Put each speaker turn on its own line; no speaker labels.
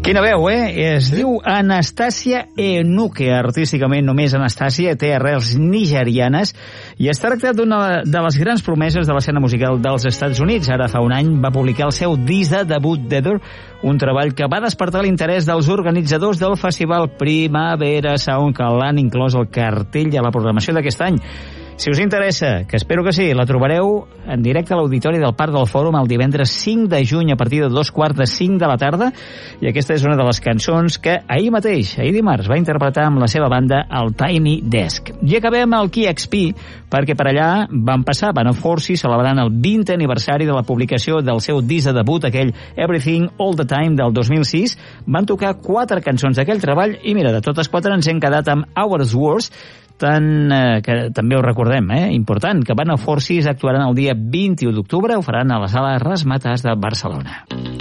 Quina veu, Es diu Anastasia Enuke, artísticament només Anastasia, té arrels nigerianes, i es tracta d'una de les grans promeses de l'escena musical dels Estats Units. Ara fa un any va publicar el seu disc de debut, Tether, un treball que va despertar l'interès dels organitzadors del festival Primavera Sound, que l'han inclòs al cartell de la programació d'aquest any. Si us interessa, que espero que sí, la trobareu en directe a l'Auditori del Parc del Fòrum el divendres 5 de juny a partir de 2:45 de la tarda, i aquesta és una de les cançons que ahir mateix, ahir dimarts, va interpretar amb la seva banda el Tiny Desk. I acabem el KXP, perquè per allà van passar Band of Horses celebrant el 20 aniversari de la publicació del seu disc de debut, aquell Everything All the Time del 2006. Van tocar 4 cançons d'aquell treball i mira, de totes 4 ens hem quedat amb Hours Worse, que també ho recordem, important, que Band of Horses actuaran el dia 21 d'octubre, ho faran a la sala Razzmatazz de Barcelona.